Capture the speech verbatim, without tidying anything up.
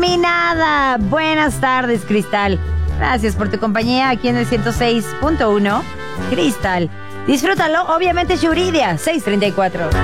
terminada. Buenas tardes, Cristal. Gracias por tu compañía aquí en el ciento seis punto uno. Cristal, disfrútalo. Obviamente, Yuridia, seiscientos treinta y cuatro.